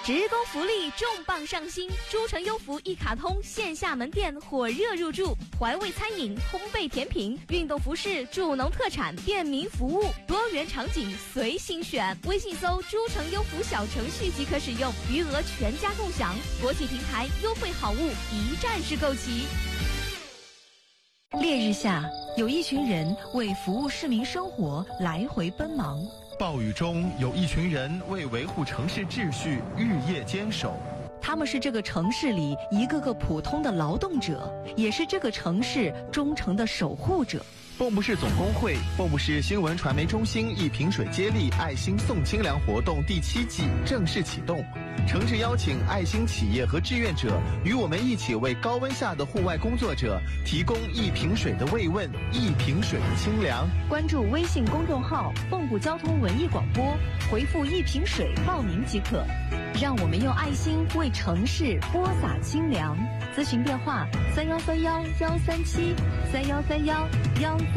职工福利重磅上新，诸城优福一卡通线下门店火热入驻，怀味餐饮、烘焙甜品、运动服饰、助农特产、便民服务，多元场景随心选。微信搜“诸城优福”小程序即可使用，余额全家共享。国际平台优惠好物一站式购齐。 烈日下，有一群人为服务市民生活来回奔忙。 暴雨中，有一群人为维护城市秩序日夜坚守。 他们是这个城市里一个个普通的劳动者，也是这个城市忠诚的守护者。 蚌埠市总工会、蚌埠市新闻传媒中心一瓶水接力爱心送清凉活动第7季正式启动，诚挚邀请爱心企业和志愿者与我们一起为高温下的户外工作者提供一瓶水的慰问，一瓶水的清凉。 关注微信公众号蚌埠交通文艺广播，回复一瓶水报名即可。让我们用爱心为城市播撒清凉。咨询电话：3131-137，3131-137。